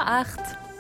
8.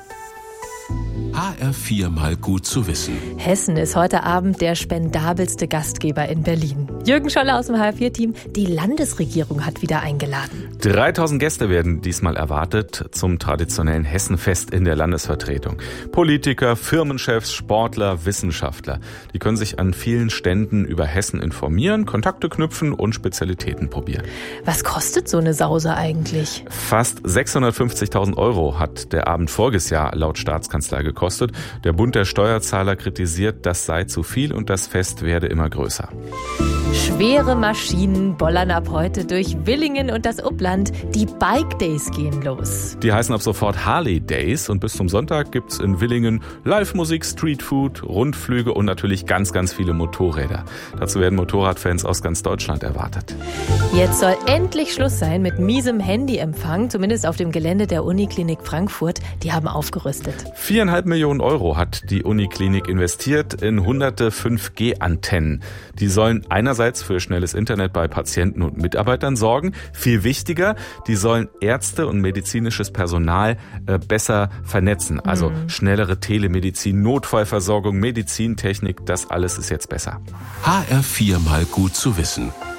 HR4 mal gut zu wissen. Hessen ist heute Abend der spendabelste Gastgeber in Berlin. Jürgen Scholler aus dem HR4-Team, die Landesregierung hat wieder eingeladen. 3000 Gäste werden diesmal erwartet zum traditionellen Hessenfest in der Landesvertretung. Politiker, Firmenchefs, Sportler, Wissenschaftler. Die können sich an vielen Ständen über Hessen informieren, Kontakte knüpfen und Spezialitäten probieren. Was kostet so eine Sause eigentlich? Fast 650.000 € hat der Abend voriges Jahr laut Staatskanzlei gekostet. Der Bund der Steuerzahler kritisiert, das sei zu viel und das Fest werde immer größer. Schwere Maschinen bollern ab heute durch Villingen und das Upland. Die Bike Days gehen los. Die heißen ab sofort Harley Days und bis zum Sonntag gibt's in Villingen Live-Musik, Streetfood, Rundflüge und natürlich ganz, ganz viele Motorräder. Dazu werden Motorradfans aus ganz Deutschland erwartet. Jetzt soll endlich Schluss sein mit miesem Handyempfang, zumindest auf dem Gelände der Uniklinik Frankfurt. Die haben aufgerüstet. 4,5 Millionen € hat die Uniklinik investiert in hunderte 5G-Antennen. Die sollen einerseits für schnelles Internet bei Patienten und Mitarbeitern sorgen. Viel wichtiger, die sollen Ärzte und medizinisches Personal besser vernetzen. Also schnellere Telemedizin, Notfallversorgung, Medizintechnik, das alles ist jetzt besser. HR4 mal gut zu wissen.